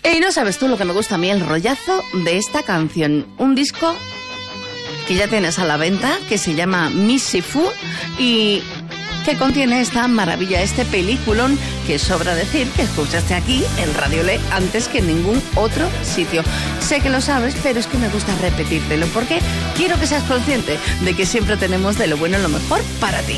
Y no sabes tú lo que me gusta a mí, el rollazo de esta canción. Un disco que ya tienes a la venta, que se llama Missy Fu y que contiene esta maravilla, este peliculón que sobra decir que escuchaste aquí en Radio Le antes que en ningún otro sitio. Sé que lo sabes, pero es que me gusta repetírtelo porque quiero que seas consciente de que siempre tenemos de lo bueno lo mejor para ti.